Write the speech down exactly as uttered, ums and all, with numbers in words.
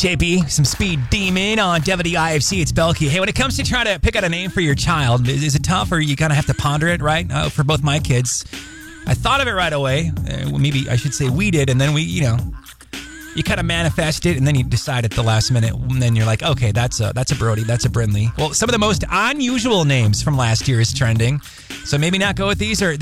J B, some Speed Demon on W I F C. It's Belky. Hey, when it comes to trying to pick out a name for your child, is, is it tough or you kind of have to ponder it, right? Uh, for both my kids, I thought of it right away. Uh, well, maybe I should say we did, and then we, you know, you kind of manifest it, and then you decide at the last minute, and then you're like, okay, that's a that's a Brody, that's a Brinley. Well, some of the most unusual names from last year is trending, so maybe not go with these, or